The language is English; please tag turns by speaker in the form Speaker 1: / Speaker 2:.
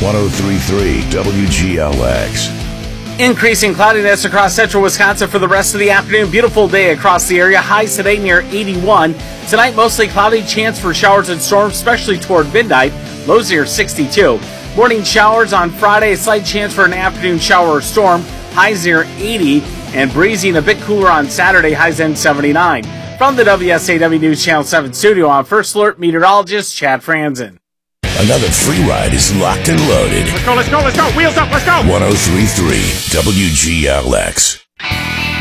Speaker 1: 103.3 WGLX.
Speaker 2: Increasing cloudiness across central Wisconsin for the rest of the afternoon. Beautiful day across the area. Highs today near 81. Tonight, mostly cloudy. Chance for showers and storms, especially toward midnight. Lows near 62. Morning showers on Friday. A slight chance for an afternoon shower or storm. Highs near 80. And breezy and a bit cooler on Saturday. Highs in 79. From the WSAW News Channel 7 studio, I'm First Alert meteorologist Chad Franzen.
Speaker 1: Another free ride is locked and loaded.
Speaker 3: Let's go. Wheels up, let's go.
Speaker 1: 103.3 WGLX.